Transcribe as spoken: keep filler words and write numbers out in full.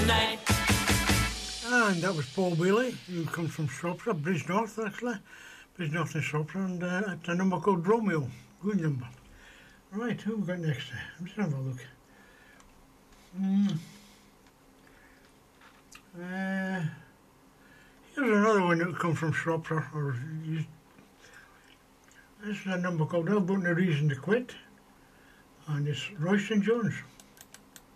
tonight. And that was Paul Wheely, who comes from Shropshire, Bridge North actually, Bridge North in Shropshire, and uh, it's a number called Romeo. Good number. Right, who have we got next? I'm just have a look. Mm. Uh, here's another one that comes from Shropshire. Or used. This is a number called I've Got No Reason to Quit, and it's Royston Jones.